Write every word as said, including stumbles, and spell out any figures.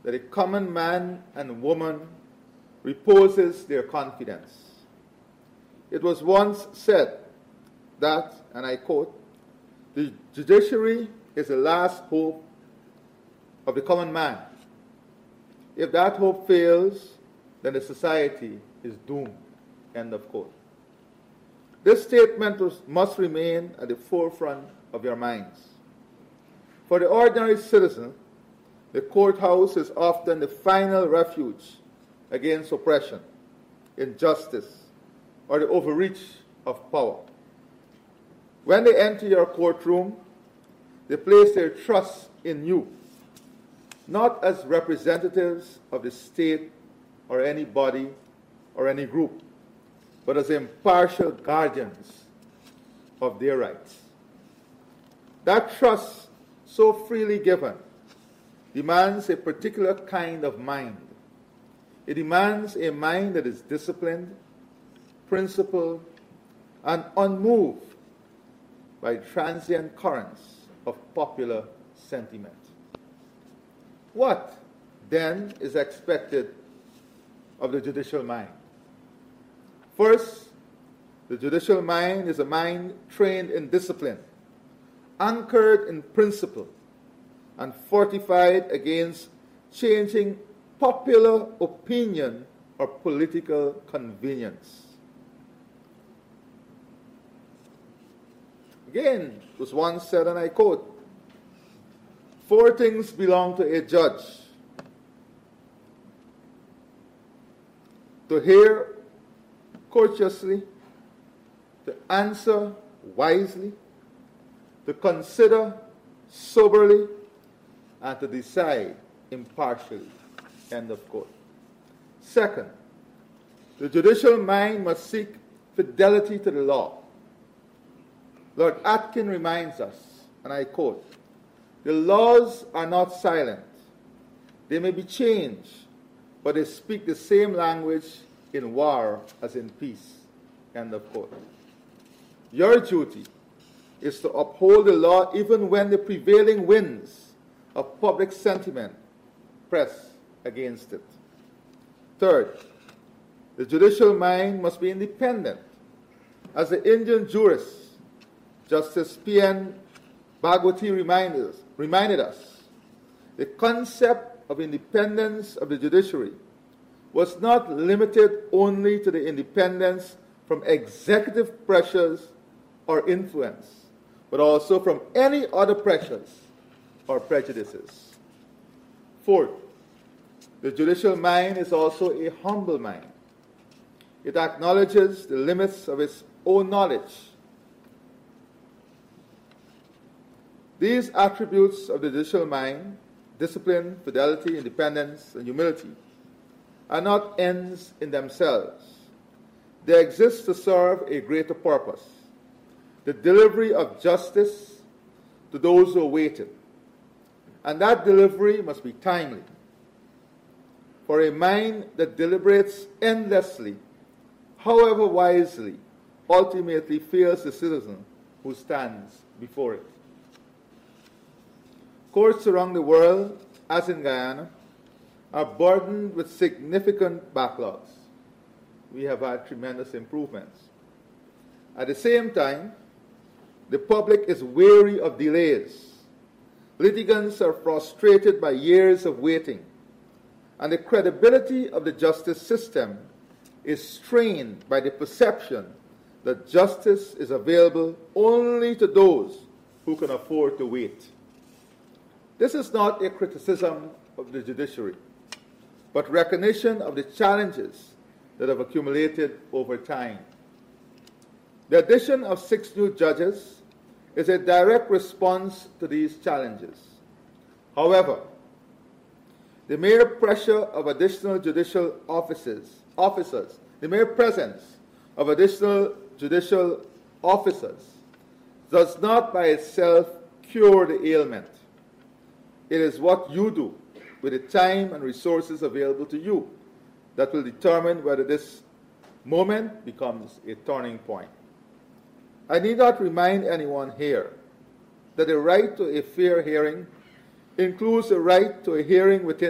that a common man and woman reposes their confidence. It was once said that, and I quote, "The judiciary is the last hope of the common man. If that hope fails, then the society is doomed." End of quote. This statement was, must remain at the forefront of your minds. For the ordinary citizen, the courthouse is often the final refuge against oppression, injustice, or the overreach of power. When they enter your courtroom, they place their trust in you, not as representatives of the state or any body or any group, but as impartial guardians of their rights. That trust, so freely given, demands a particular kind of mind. It demands a mind that is disciplined, principled, and unmoved by transient currents of popular sentiment. What, then, is expected of the judicial mind? First, the judicial mind is a mind trained in discipline, anchored in principle, and fortified against changing popular opinion or political convenience. Again, it was once said, and I quote, "Four things belong to a judge: to hear courteously, to answer wisely, to consider soberly, and to decide impartially." End of quote. Second, the judicial mind must seek fidelity to the law. Lord Atkin reminds us, and I quote, "The laws are not silent. They may be changed, but they speak the same language in war as in peace." End of quote. Your duty is to uphold the law even when the prevailing winds of public sentiment press against it. Third, the judicial mind must be independent. As the Indian jurist, Justice P N Bhagwati reminded us, reminded us, the concept of independence of the judiciary was not limited only to the independence from executive pressures or influence, but also from any other pressures or prejudices. Fourth, the judicial mind is also a humble mind. It acknowledges the limits of its own knowledge. These attributes of the judicial mind, discipline, fidelity, independence, and humility, are not ends in themselves. They exist to serve a greater purpose: the delivery of justice to those who await it. And that delivery must be timely. For a mind that deliberates endlessly, however wisely, ultimately fails the citizen who stands before it. Courts around the world, as in Guyana, are burdened with significant backlogs. We have had tremendous improvements. At the same time, the public is weary of delays. Litigants are frustrated by years of waiting, and the credibility of the justice system is strained by the perception that justice is available only to those who can afford to wait. This is not a criticism of the judiciary, but recognition of the challenges that have accumulated over time. The addition of six new judges is a direct response to these challenges. However, the mere pressure of additional judicial officers, officers, the mere presence of additional judicial officers does not by itself cure the ailment. It is what you do with the time and resources available to you that will determine whether this moment becomes a turning point. I need not remind anyone here that the right to a fair hearing includes the right to a hearing within